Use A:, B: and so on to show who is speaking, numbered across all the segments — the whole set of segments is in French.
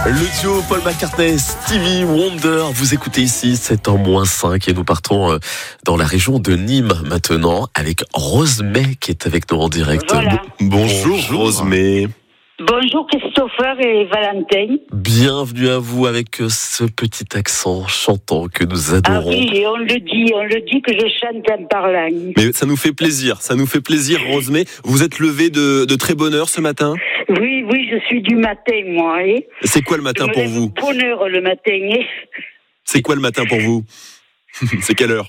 A: Le duo Paul McCartney, Stevie Wonder, vous écoutez ici, c'est en -5 et nous partons dans la région de Nîmes maintenant avec Rosemée qui est avec nous en direct.
B: Voilà.
A: Bonjour Rosemée.
B: Bonjour Christopher et Valentin.
A: Bienvenue à vous avec ce petit accent chantant que nous adorons.
B: Ah oui, on le dit que je chante en parlant.
C: Mais ça nous fait plaisir, Rosemée. Vous êtes levée de très bonne heure ce matin ?
B: Oui, je suis du matin, moi.
C: C'est quoi le matin pour vous ?
B: Bonne heure le matin.
C: C'est quoi le matin pour vous ? C'est quelle heure ?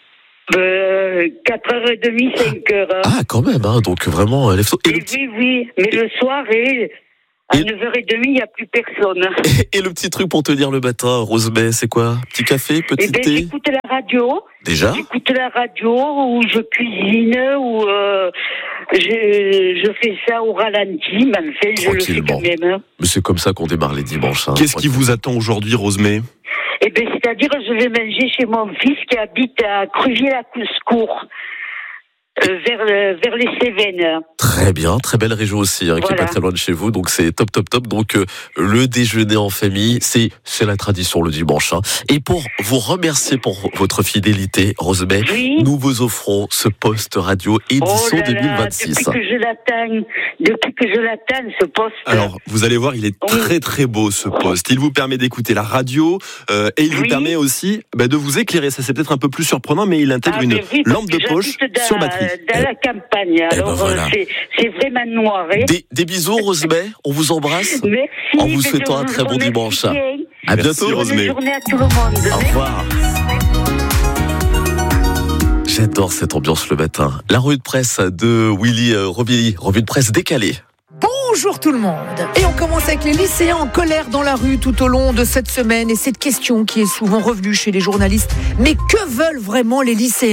B: 4h30, 5h.
A: Ah, quand même, hein, donc vraiment, lève-toi.
B: Oui, mais le soir, à 9h30, il n'y a plus personne.
A: Et le petit truc pour te dire le matin, Rosemée, c'est quoi ? Petit café, petit thé ?
B: J'écoute la radio.
A: Déjà ?
B: J'écoute la radio, ou je cuisine, ou je fais ça au ralenti, mais enfin, je le fais quand même.
A: Mais c'est comme ça qu'on démarre les dimanches. Hein.
C: Qu'est-ce qui vous attend aujourd'hui, Rosemée ?
B: C'est-à-dire, je vais manger chez mon fils qui habite à Cruvier-la-Couscourt, vers les Cévennes.
A: Très bien, très belle région aussi, hein, qui est pas très loin de chez vous, donc c'est top. Donc le déjeuner en famille, c'est la tradition le dimanche. Hein. Et pour vous remercier pour votre fidélité, Rosemée, nous vous offrons ce poste radio édition 2026.
B: Depuis que je l'attends, ce poste.
C: Alors, vous allez voir, il est très très beau ce poste. Il vous permet d'écouter la radio et il vous permet aussi de vous éclairer. Ça c'est peut-être un peu plus surprenant, mais il intègre une lampe de poche sur batterie.
B: Dans la campagne, alors
A: voilà.
B: c'est vraiment noir.
A: Des bisous, Rosemée, on vous embrasse.
B: Merci.
A: En vous souhaitant un très bon dimanche. À bientôt, Rosemée.
B: Bonne journée à tout le monde.
A: Au revoir. J'adore cette ambiance le matin. La revue de presse de Willy Robilly, revue de presse décalée.
D: Bonjour tout le monde. Et on commence avec les lycéens en colère dans la rue tout au long de cette semaine. Et cette question qui est souvent revenue chez les journalistes. Mais que veulent vraiment les lycéens ?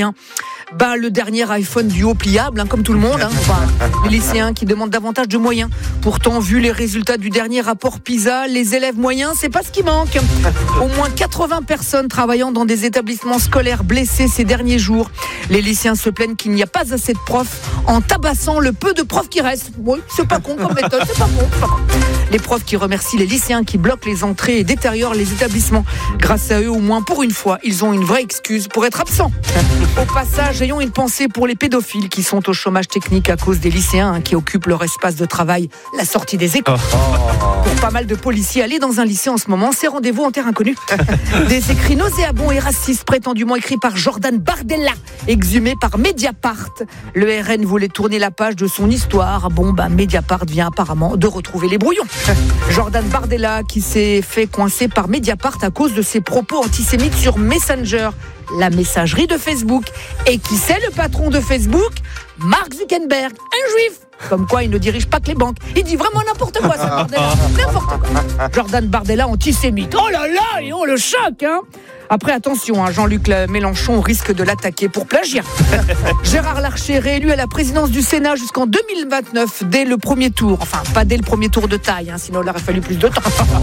D: Le dernier iPhone du haut pliable, comme tout le monde. Les lycéens qui demandent davantage de moyens. Pourtant, vu les résultats du dernier rapport PISA, les élèves moyens, c'est pas ce qui manque. Au moins 80 personnes travaillant dans des établissements scolaires blessées ces derniers jours. Les lycéens se plaignent qu'il n'y a pas assez de profs en tabassant le peu de profs qui restent. Oui, c'est pas con comme méthode, c'est pas con. Les profs qui remercient les lycéens qui bloquent les entrées et détériorent les établissements. Grâce à eux, au moins pour une fois, ils ont une vraie excuse pour être absents. Au passage, ayons une pensée pour les pédophiles qui sont au chômage technique à cause des lycéens qui occupent leur espace de travail, la sortie des écoles. Pour pas mal de policiers, aller dans un lycée en ce moment, c'est rendez-vous en terre inconnue. Des écrits nauséabonds et racistes prétendument écrits par Jordan Bardella, exhumés par Mediapart. Le RN voulait tourner la page de son histoire. Mediapart vient apparemment de retrouver les brouillons. Jordan Bardella qui s'est fait coincer par Mediapart à cause de ses propos antisémites sur Messenger, la messagerie de Facebook. Et qui c'est le patron de Facebook ? Mark Zuckerberg, un juif. Comme quoi il ne dirige pas que les banques. Il dit vraiment n'importe quoi, ça, Bardella. N'importe quoi. Jordan Bardella antisémite. Oh là là, et on le choque, hein. Après, attention, Jean-Luc Mélenchon risque de l'attaquer pour plagiat. Gérard Larcher, réélu à la présidence du Sénat jusqu'en 2029, dès le premier tour. Enfin, pas dès le premier tour de taille, sinon il aurait fallu plus de temps.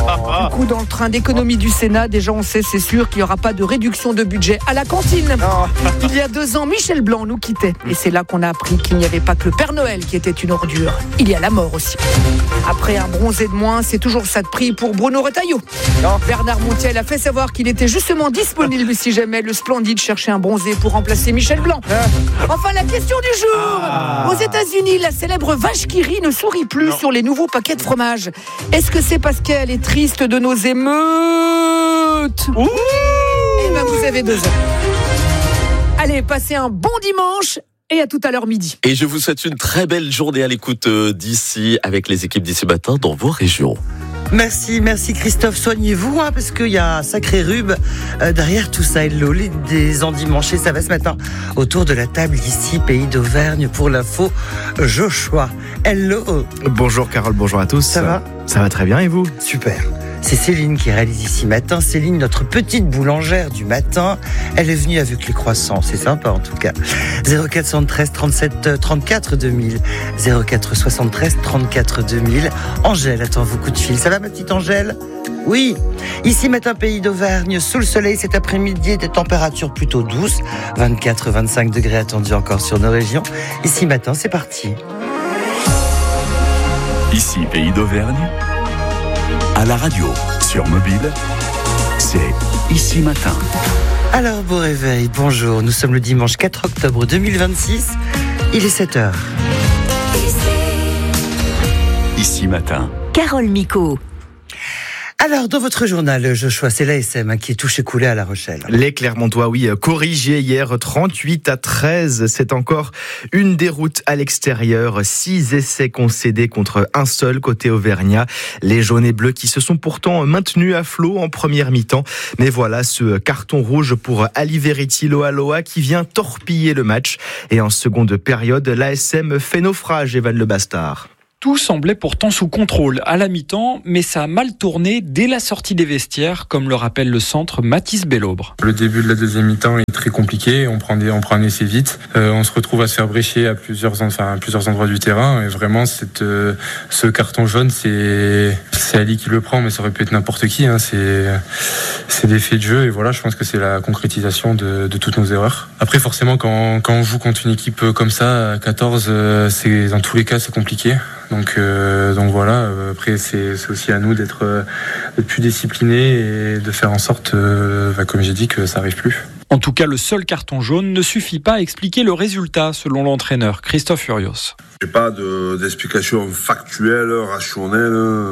D: Du coup, dans le train d'économie du Sénat, déjà on sait, c'est sûr qu'il n'y aura pas de réduction de budget à la cantine. Il y a 2 ans, Michel Blanc nous quittait. Et c'est là qu'on a appris qu'il n'y avait pas que le Père Noël qui était une ordure. Il y a la mort aussi. Après un bronzé de moins, c'est toujours ça de prix pour Bruno Retailleau. Bernard Montiel a fait savoir qu'il était justement disponible si jamais le Splendide cherchait un bronzé pour remplacer Michel Blanc. Enfin, la question du jour. Aux États-Unis, la célèbre vache qui rit ne sourit plus sur les nouveaux paquets de fromage. Est-ce que c'est parce qu'elle est triste de nos émeutes ? Vous avez 2 heures. Allez, passez un bon dimanche. Et à tout à l'heure midi.
A: Et je vous souhaite une très belle journée à l'écoute d'ici, avec les équipes d'ici matin dans vos régions.
E: Merci Christophe, soignez-vous parce qu'il y a un sacré rhume derrière tout ça. Hello, des endimanchés, ça va ce matin autour de la table ici, pays d'Auvergne pour l'info. Joshua, hello.
F: Bonjour Carole, bonjour à tous.
E: Ça va ?
F: Ça va très bien et vous ?
E: Super. C'est Céline qui réalise ici matin. Céline, notre petite boulangère du matin. Elle est venue avec les croissants. C'est sympa en tout cas. 0473 37 34 2000. 0473 34 2000. Angèle attend vos coups de fil. Ça va ma petite Angèle ? Oui. Ici matin, pays d'Auvergne, sous le soleil cet après-midi, des températures plutôt douces. 24-25 degrés attendus encore sur nos régions. Ici matin, c'est parti.
G: Ici, pays d'Auvergne, À la radio, sur mobile, c'est Ici Matin.
E: Alors, beau réveil, bonjour. Nous sommes le dimanche 4 octobre 2026. Il est 7h.
G: Ici Matin.
H: Carole Micot.
E: Alors, dans votre journal, Joshua, c'est l'ASM qui est touché coulé à La Rochelle.
F: Les Clermontois, corrigés hier 38-13. C'est encore une déroute à l'extérieur. 6 essais concédés contre un seul côté Auvergnat. Les jaunes et bleus qui se sont pourtant maintenus à flot en première mi-temps. Mais voilà ce carton rouge pour Ali Verity Loa qui vient torpiller le match. Et en seconde période, l'ASM fait naufrage, Evan Le Bastard.
I: Tout semblait pourtant sous contrôle à la mi-temps, mais ça a mal tourné dès la sortie des vestiaires, comme le rappelle le centre Mathis Bellobre.
J: Le début de la deuxième mi-temps est très compliqué, on prend un essai vite, on se retrouve à se faire brécher à plusieurs endroits du terrain, et vraiment ce carton jaune, c'est Ali qui le prend, mais ça aurait pu être n'importe qui, c'est des faits de jeu, et voilà, je pense que c'est la concrétisation de toutes nos erreurs. Après forcément, quand on joue contre une équipe comme ça, à 14, dans tous les cas c'est compliqué. Donc voilà, après c'est aussi à nous d'être plus disciplinés et de faire en sorte, comme j'ai dit, que ça arrive plus.
I: En tout cas, le seul carton jaune ne suffit pas à expliquer le résultat, selon l'entraîneur Christophe Furios.
K: J'ai pas d'explication factuelle, rationnelle.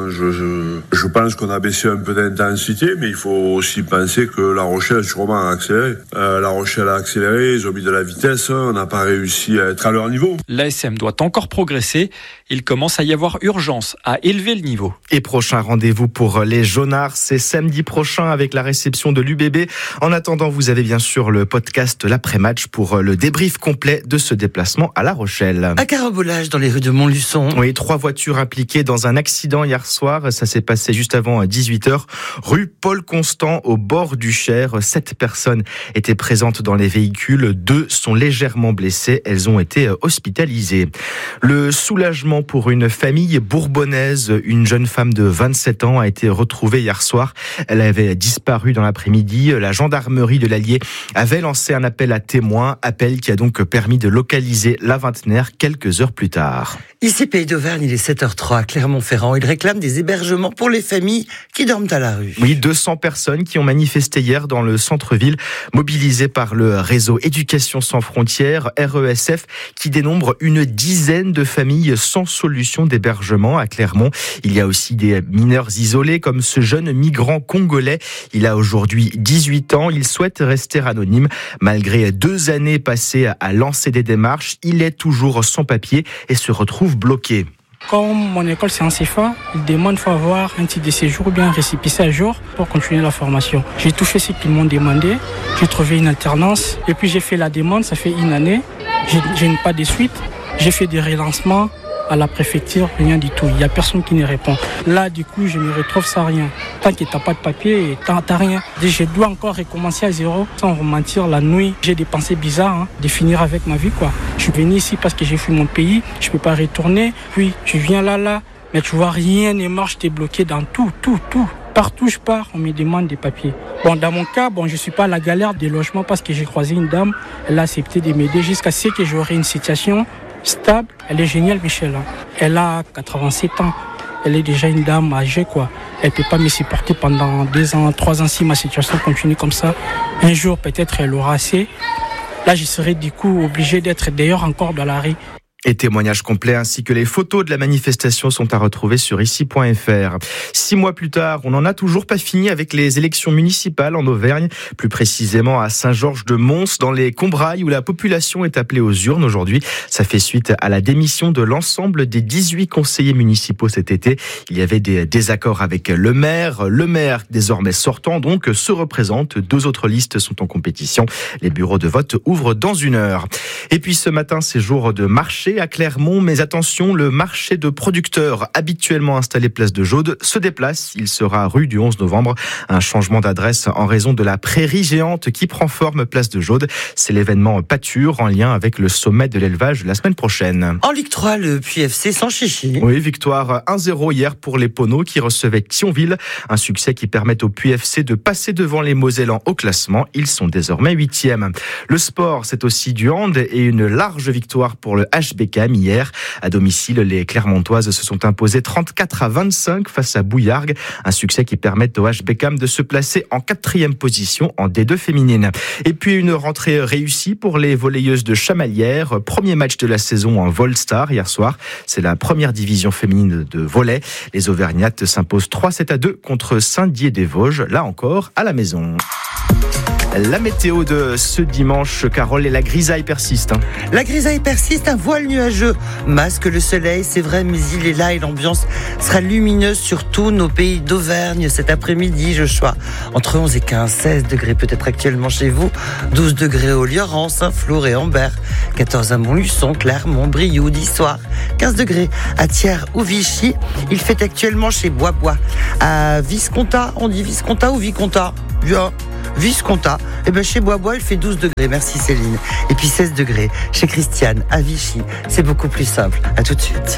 K: Je pense qu'on a baissé un peu d'intensité, mais il faut aussi penser que La Rochelle sûrement a accéléré. La Rochelle a accéléré, ils ont mis de la vitesse, on n'a pas réussi à être à leur niveau.
I: L'ASM doit encore progresser. Il commence à y avoir urgence à élever le niveau.
F: Et prochain rendez-vous pour les Jaunards, c'est samedi prochain avec la réception de l'UBB. En attendant, vous avez bien sûr le podcast l'après-match pour le débrief complet de ce déplacement à La Rochelle.
E: Un carambolage dans les rues de Montluçon.
F: Oui, 3 voitures impliquées dans un accident hier soir. Ça s'est passé juste avant 18h. Rue Paul Constant, au bord du Cher. 7 personnes étaient présentes dans les véhicules. 2 sont légèrement blessées. Elles ont été hospitalisées. Le soulagement pour une famille bourbonnaise. Une jeune femme de 27 ans a été retrouvée hier soir. Elle avait disparu dans l'après-midi. La gendarmerie de l'Allier avait lancé un appel à témoins. Appel qui a donc permis de localiser la vingtenaire quelques heures plus tard.
E: Ici, Pays d'Auvergne, il est 7h03 à Clermont-Ferrand. Il réclame des hébergements pour les familles qui dorment à la rue.
F: Oui, 200 personnes qui ont manifesté hier dans le centre-ville, mobilisées par le réseau Éducation sans frontières, RESF, qui dénombre une dizaine de familles sans solution d'hébergement à Clermont. Il y a aussi des mineurs isolés, comme ce jeune migrant congolais. Il a aujourd'hui 18 ans. Il souhaite rester anonyme. Malgré 2 années passées à lancer des démarches, il est toujours sans papier et se retrouve bloqué.
L: Comme mon école c'est en CFA, il demande faut avoir un titre de séjour ou bien un récépissé à jour pour continuer la formation. J'ai tout fait ce qu'ils m'ont demandé. J'ai trouvé une alternance et puis j'ai fait la demande, ça fait 1 année. Je n'ai pas de suite. J'ai fait des relancements à la préfecture, rien du tout. Il n'y a personne qui ne répond. Là, du coup, je me retrouve sans rien. Tant que tu n'as pas de papier, tu n'as rien. Je dois encore recommencer à zéro. Sans vous mentir, la nuit, j'ai des pensées bizarres de finir avec ma vie, quoi. Je suis venu ici parce que j'ai fui mon pays. Je ne peux pas retourner. Puis, je viens là. Mais tu vois, rien ne marche. Tu es bloqué dans tout. Partout où je pars, on me demande des papiers. Bon, dans mon cas, je suis pas à la galère des logements parce que j'ai croisé une dame. Elle a accepté de m'aider jusqu'à ce que j'aurai une situation stable. Elle est géniale, Michel. Elle a 87 ans. Elle est déjà une dame âgée, quoi. Elle peut pas me supporter pendant 2 ans, 3 ans si ma situation continue comme ça. Un jour, peut-être, elle aura assez. Là, je serai du coup obligé d'être d'ailleurs encore dans la rue.
F: Et témoignages complets ainsi que les photos de la manifestation sont à retrouver sur ici.fr. 6 mois plus tard, on n'en a toujours pas fini avec les élections municipales en Auvergne, plus précisément à Saint-Georges-de-Mons, dans les Combrailles, où la population est appelée aux urnes aujourd'hui. Ça fait suite à la démission de l'ensemble des 18 conseillers municipaux cet été. Il y avait des désaccords avec le maire. Le maire, désormais sortant, donc, se représente. 2 autres listes sont en compétition. Les bureaux de vote ouvrent dans 1 heure. Et puis ce matin, c'est jour de marché à Clermont, mais attention, le marché de producteurs habituellement installé place de Jaude se déplace. Il sera rue du 11 novembre. Un changement d'adresse en raison de la prairie géante qui prend forme place de Jaude. C'est l'événement Pâture en lien avec le sommet de l'élevage la semaine prochaine.
E: En Ligue 3, le Puy FC sans chichi.
F: Oui, victoire 1-0 hier pour les Poneaux qui recevaient Thionville. Un succès qui permet au Puy FC de passer devant les Mosellans au classement. Ils sont désormais 8e. Le sport, c'est aussi du hand et une large victoire pour le HB Beckham hier. À domicile, les Clermontoises se sont imposées 34-25 face à Bouillargues. Un succès qui permet au H Beckham de se placer en 4e position en D2 féminine. Et puis une rentrée réussie pour les volleyeuses de Chamalières. Premier match de la saison en Volstar hier soir. C'est la première division féminine de volley. Les Auvergnates s'imposent 3-7-2 contre Saint-Dié-des-Vosges, là encore à la maison. La météo de ce dimanche, Carole, et la grisaille persiste.
E: La grisaille persiste, un voile nuageux masque le soleil, c'est vrai, mais il est là et l'ambiance sera lumineuse sur tous nos pays d'Auvergne cet après-midi, Joshua. Entre 11 et 15, 16 degrés peut-être actuellement chez vous, 12 degrés au Lioran, Saint-Flour et Ambert, 14 à Montluçon, Clermont, Brioude, d'Issoire, 15 degrés à Thiers ou Vichy. Il fait actuellement chez Bois-Bois. À Viscontat, on dit Viscontat ou Vicomtat? Bien. Viscontat, chez Bois-Bois, il fait 12 degrés, merci Céline. Et puis 16 degrés chez Christiane, à Vichy. C'est beaucoup plus simple. À tout de suite.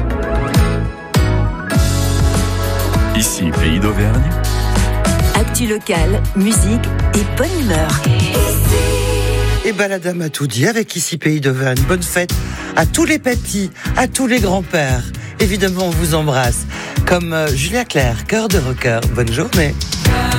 G: Ici, Pays d'Auvergne.
H: Actu locale, musique et bonne humeur.
E: Et la dame a tout dit avec Ici Pays d'Auvergne. Bonne fête à tous les papis, à tous les grands-pères. Évidemment, on vous embrasse. Comme Julia Claire, cœur de rocker. Bonne journée.